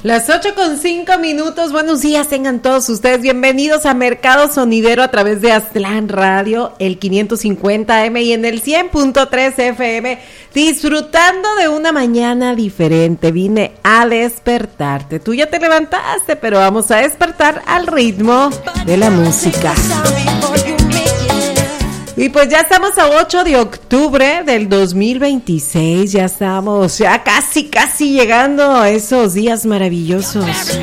Las 8:05. Buenos días, tengan todos ustedes bienvenidos a Mercado Sonidero a través de Aztlán Radio, el 550 AM y en el 100.3 FM, disfrutando de una mañana diferente. Vine a despertarte. Tú ya te levantaste, pero vamos a despertar al ritmo de la música. Y pues ya estamos a 8 de octubre del 2026, ya estamos casi llegando a esos días maravillosos.